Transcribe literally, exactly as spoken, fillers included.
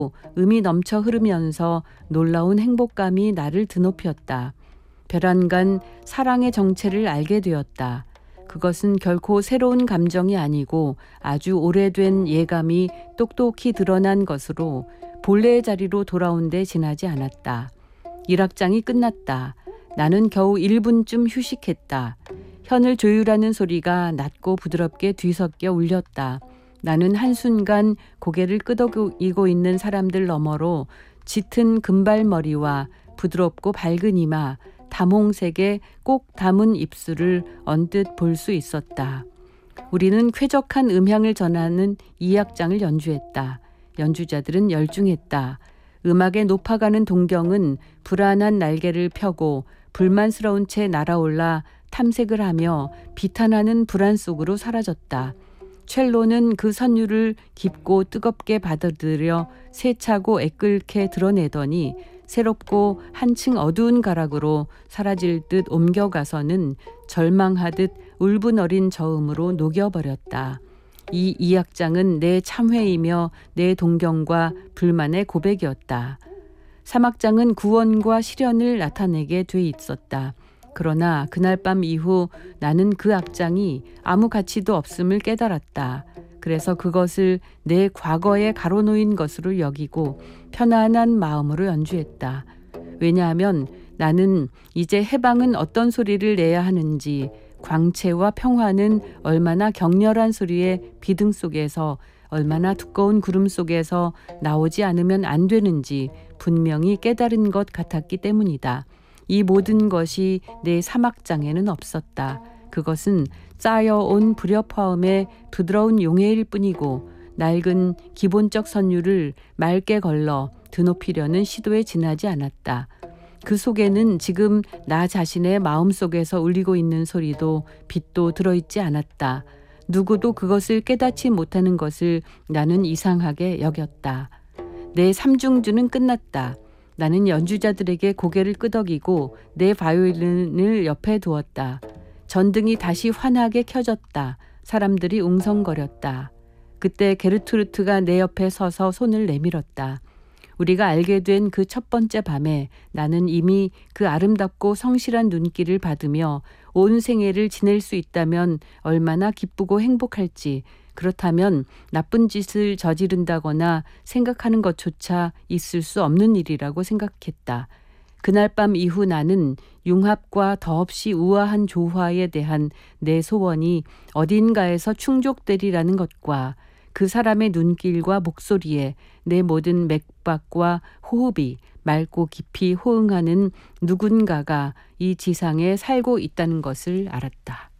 음이 넘쳐 흐르면서 놀라운 행복감이 나를 드높였다. 벼랑간 사랑의 정체를 알게 되었다. 그것은 결코 새로운 감정이 아니고 아주 오래된 예감이 똑똑히 드러난 것으로 본래의 자리로 돌아온 데 지나지 않았다. 일 학장이 끝났다. 나는 겨우 일 분쯤 휴식했다. 현을 조율하는 소리가 낮고 부드럽게 뒤섞여 울렸다. 나는 한순간 고개를 끄덕이고 있는 사람들 너머로 짙은 금발머리와 부드럽고 밝은 이마, 담홍색의 꼭 담은 입술을 언뜻 볼 수 있었다. 우리는 쾌적한 음향을 전하는 이 악장을 연주했다. 연주자들은 열중했다. 음악에 높아가는 동경은 불안한 날개를 펴고 불만스러운 채 날아올라 탐색을 하며 비탄하는 불안 속으로 사라졌다. 첼로는 그 선율을 깊고 뜨겁게 받아들여 세차고 애끓게 드러내더니 새롭고 한층 어두운 가락으로 사라질 듯 옮겨가서는 절망하듯 울분 어린 저음으로 녹여버렸다. 이 이악장은 내 참회이며 내 동경과 불만의 고백이었다. 삼악장은 구원과 실현을 나타내게 돼 있었다. 그러나 그날 밤 이후 나는 그 악장이 아무 가치도 없음을 깨달았다. 그래서 그것을 내 과거에 가로놓인 것으로 여기고 편안한 마음으로 연주했다. 왜냐하면 나는 이제 해방은 어떤 소리를 내야 하는지, 광채와 평화는 얼마나 격렬한 소리의 비등 속에서, 얼마나 두꺼운 구름 속에서 나오지 않으면 안 되는지 분명히 깨달은 것 같았기 때문이다. 이 모든 것이 내 삼악장에는 없었다. 그것은 쌓여온 불협화음의 부드러운 용해일 뿐이고 낡은 기본적 선율을 맑게 걸러 드높이려는 시도에 지나지 않았다. 그 속에는 지금 나 자신의 마음속에서 울리고 있는 소리도 빛도 들어있지 않았다. 누구도 그것을 깨닫지 못하는 것을 나는 이상하게 여겼다. 내 삼중주는 끝났다. 나는 연주자들에게 고개를 끄덕이고 내 바이올린을 옆에 두었다. 전등이 다시 환하게 켜졌다. 사람들이 웅성거렸다. 그때 게르트루트가 내 옆에 서서 손을 내밀었다. 우리가 알게 된 그 첫 번째 밤에 나는 이미 그 아름답고 성실한 눈길을 받으며 온 생애를 지낼 수 있다면 얼마나 기쁘고 행복할지, 그렇다면 나쁜 짓을 저지른다거나 생각하는 것조차 있을 수 없는 일이라고 생각했다. 그날 밤 이후 나는 융합과 더없이 우아한 조화에 대한 내 소원이 어딘가에서 충족되리라는 것과 그 사람의 눈길과 목소리에 내 모든 맥박과 호흡이 맑고 깊이 호응하는 누군가가 이 지상에 살고 있다는 것을 알았다.